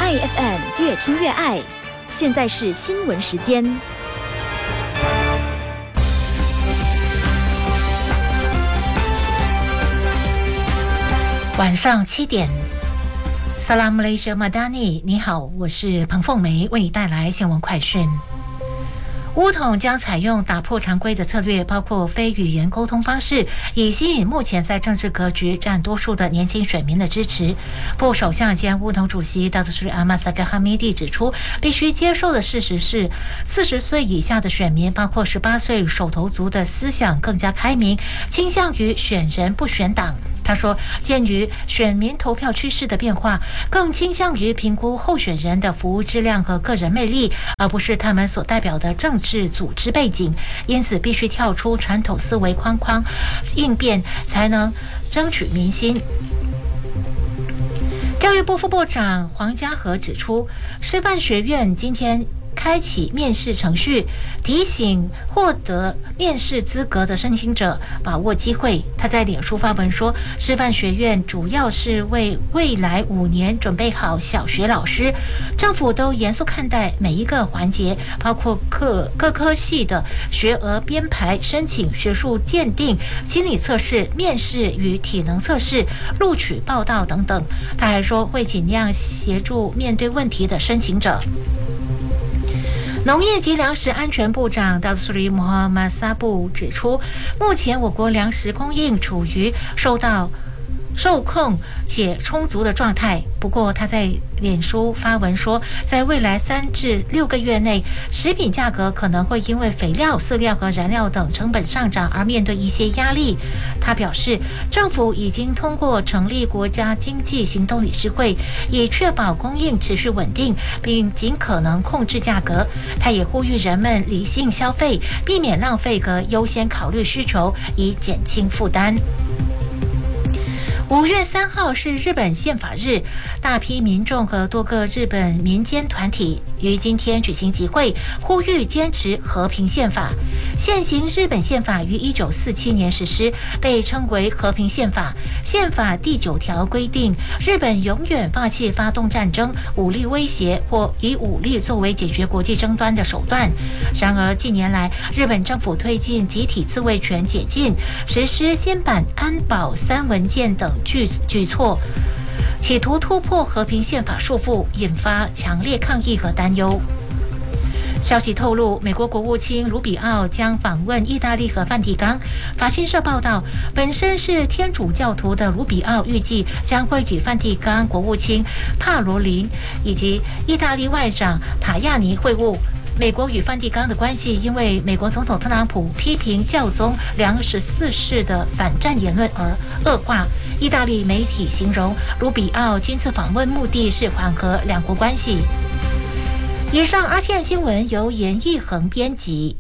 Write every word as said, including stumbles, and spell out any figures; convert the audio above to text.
爱 F M 越听越爱，现在是新闻时间。 晚上七点 Salam Malaysia Madani， 你好，我是彭凤梅，为你带来新闻快讯。巫统将采用打破常规的策略，包括非语言沟通方式，以吸引目前在政治格局占多数的年轻选民的支持。副首相兼巫统主席达特苏里阿马萨格哈米蒂指出，必须接受的事实是，四十岁以下的选民，包括十八岁手头族的思想更加开明，倾向于选人不选党。他说，鉴于选民投票趋势的变化，更倾向于评估候选人的服务质量和个人魅力，而不是他们所代表的政治组织背景，因此必须跳出传统思维框框应变，才能争取民心。教育部副部长黄家和指出，师范学院今天开启面试程序，提醒获得面试资格的申请者把握机会。他在脸书发文说，师范学院主要是为未来五年准备好小学老师，政府都严肃看待每一个环节，包括各各科系的学额编排、申请、学术鉴定、心理测试、面试与体能测试、录取报到等等。他还说，会尽量协助面对问题的申请者。农业及粮食安全部长达苏里穆罕默萨布指出，目前我国粮食供应处于受到受控且充足的状态。不过他在脸书发文说，在未来三至六个月内，食品价格可能会因为肥料、饲料和燃料等成本上涨而面对一些压力。他表示，政府已经通过成立国家经济行动理事会，以确保供应持续稳定，并尽可能控制价格。他也呼吁人们理性消费，避免浪费和优先考虑需求，以减轻负担。五月三号是日本宪法日，大批民众和多个日本民间团体于今天举行集会，呼吁坚持和平宪法。现行日本宪法于一九四七年实施，被称为和平宪法。宪法第九条规定，日本永远放弃发动战争、武力威胁或以武力作为解决国际争端的手段。然而近年来，日本政府推进集体自卫权解禁，实施新版安保三文件等举举措，企图突破和平宪法束缚，引发强烈抗议和担忧。消息透露，美国国务卿卢比奥将访问意大利和梵蒂冈。法新社报道，本身是天主教徒的卢比奥预计将会与梵蒂冈国务卿帕罗林以及意大利外长塔亚尼会晤。美国与梵蒂冈的关系因为美国总统特朗普批评教宗良十四世的反战言论而恶化。意大利媒体形容卢比奥今次访问目的是缓和两国关系。以上 R T M 新闻由严义恒编辑，